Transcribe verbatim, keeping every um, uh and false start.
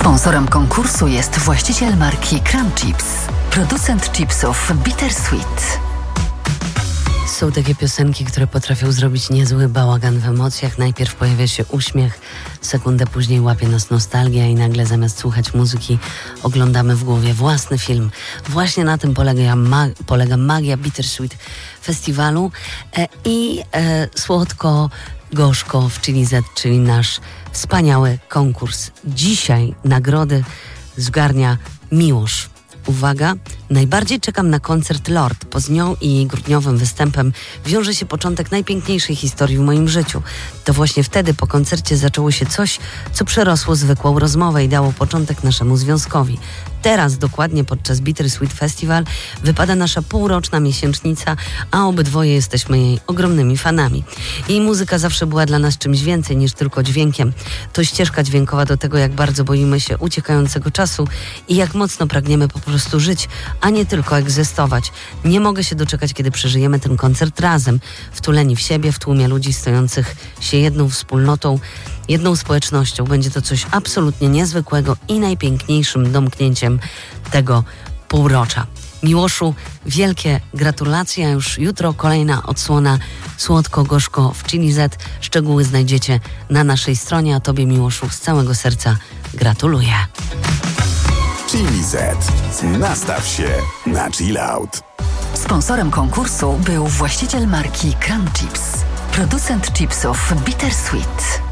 Sponsorem konkursu jest właściciel marki Crunch Chips, producent chipsów Bittersweet. Są takie piosenki, które potrafią zrobić niezły bałagan w emocjach. Najpierw pojawia się uśmiech, sekundę później łapie nas nostalgia i nagle zamiast słuchać muzyki oglądamy w głowie własny film. Właśnie na tym polega, ma- polega magia Bittersweet Festiwalu e, i e, słodko-gorzko w Chili Z, czyli nasz wspaniały konkurs. Dzisiaj nagrody zgarnia Miłosz. Uwaga, najbardziej czekam na koncert Lord, bo z nią i jej grudniowym występem wiąże się początek najpiękniejszej historii w moim życiu. To właśnie wtedy po koncercie zaczęło się coś, co przerosło zwykłą rozmowę i dało początek naszemu związkowi. Teraz, dokładnie podczas Bittersweet Festival, wypada nasza półroczna miesięcznica, a obydwoje jesteśmy jej ogromnymi fanami. Jej muzyka zawsze była dla nas czymś więcej niż tylko dźwiękiem. To ścieżka dźwiękowa do tego, jak bardzo boimy się uciekającego czasu i jak mocno pragniemy po prostu żyć, a nie tylko egzystować. Nie mogę się doczekać, kiedy przeżyjemy ten koncert razem, wtuleni w siebie, w tłumie ludzi stojących się jedną wspólnotą, jedną społecznością. Będzie to coś absolutnie niezwykłego i najpiękniejszym domknięciem tego półrocza. Miłoszu, wielkie gratulacje, a już jutro kolejna odsłona Słodko-Gorzko w Chili Z. Szczegóły znajdziecie na naszej stronie, a Tobie, Miłoszu, z całego serca gratuluję. Chili Z. Nastaw się na chill out. Sponsorem konkursu był właściciel marki Crunch Chips, producent chipsów Bittersweet.